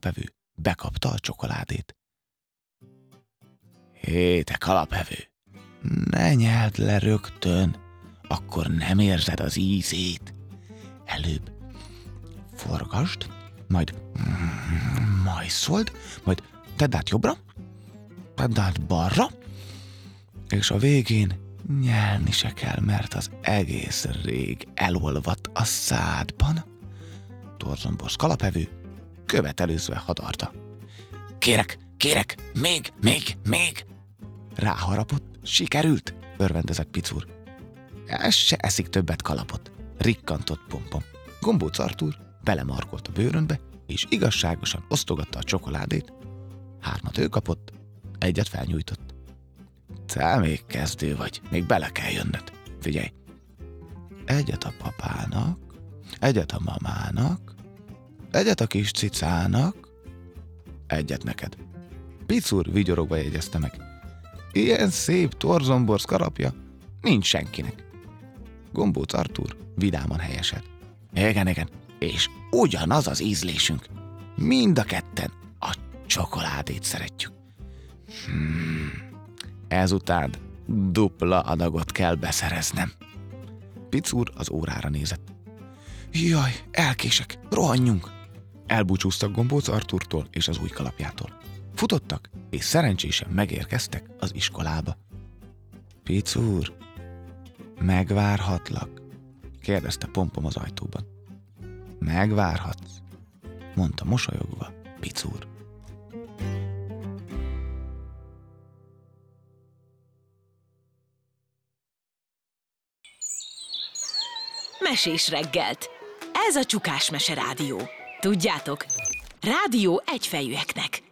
kalapevő bekapta a csokoládét. Hé, te kalapevő, ne nyeld le rögtön, akkor nem érzed az ízét. Előbb forgasd, majd majszold, majd tedd át jobbra, tedd át balra, és a végén nyelni se kell, mert az egész rég elolvadt a szádban. Torzomborz kalapevő követelőzve hadarta. Kérek, még! Ráharapott, sikerült, örvendezett Picur. Ez se eszik többet kalapot, rikkantott Pompom. Gombóc Artúr belemarkolt a bőrönbe, és igazságosan osztogatta a csokoládét. 3 ő kapott, 1 felnyújtott. Te még kezdő vagy, még bele kell jönnöd. Figyelj, 1 a papának, 1 a mamának, 1 a kis cicának, 1 neked. Picur vigyorogva jegyezte meg. Ilyen szép torzomborz kalapja nincs senkinek. Gombóc Artúr vidáman helyeselt. Igen, és ugyanaz az ízlésünk. Mind a ketten a csokoládét szeretjük. Ezután dupla adagot kell beszereznem. Picur az órára nézett. Jaj, elkések, rohanjunk! Elbúcsúztak Gombóc Artúrtól és az új kalapjától. Futottak, és szerencsésen megérkeztek az iskolába. Picur, megvárhatlak? Kérdezte Pompom az ajtóban. Megvárhatsz, mondta mosolyogva Picur. Mesés reggelt. Ez a Csukás Mese Rádió. Tudjátok, rádió egyfejűeknek.